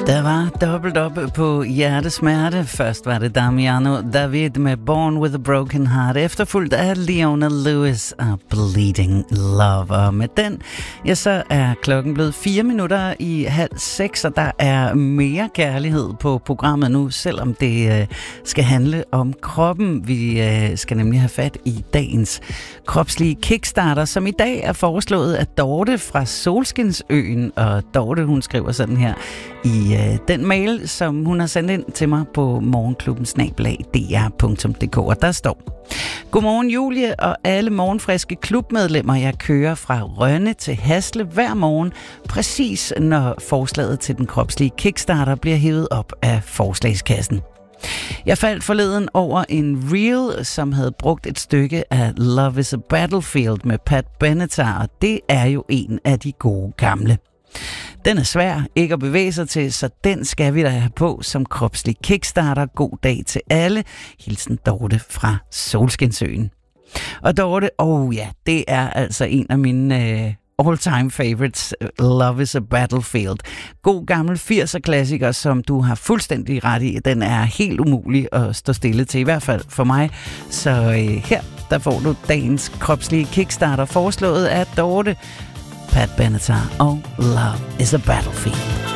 Der var dobbelt op på hjertesmerte. Først var det Damiano David med Born with a Broken Heart, efterfulgt af Leona Lewis og Bleeding Love. Og med den, ja, så er klokken blevet 5:04, og der er mere kærlighed på programmet nu, selvom det skal handle om kroppen. Vi skal nemlig have fat i dagens kropslige kickstarter, som i dag er foreslået af Dorte fra Solskinsøen. Og Dorte, hun skriver sådan her i den mail, som hun har sendt ind til mig på morgenklubben@dr.dk, og der står: Godmorgen Julie og alle morgenfriske klubmedlemmer. Jeg kører fra Rønne til Hasle hver morgen, præcis når forslaget til den kropslige kickstarter bliver hævet op af forslagskassen. Jeg faldt forleden over en reel, som havde brugt et stykke af Love is a Battlefield med Pat Benatar, og det er jo en af de gode gamle. Den er svær ikke at bevæge sig til, så den skal vi da have på som kropslig kickstarter. God dag til alle. Hilsen Dorte fra Solskinsøen. Og Dorte, det er altså en af mine all-time favorites, Love is a Battlefield. God gammel 80'er klassiker, som du har fuldstændig ret i. Den er helt umulig at stå stille til, i hvert fald for mig. Så her, der får du dagens kropslige kickstarter, foreslået af Dorte, Pat Benatar og Love is a Battlefield.